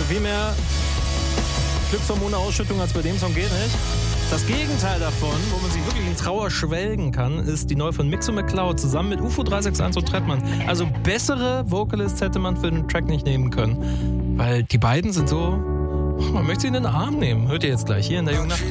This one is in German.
viel mehr Glückshormone-Ausschüttung als bei dem Song geht nicht. Das Gegenteil davon, wo man sich wirklich in Trauer schwelgen kann, ist die neue von Mixo McCloud zusammen mit UFO 361 und Trettmann. Also bessere Vocalists hätte man für den Track nicht nehmen können. Weil die beiden sind so, man möchte sie in den Arm nehmen. Hört ihr jetzt gleich hier in der Jungen Nacht.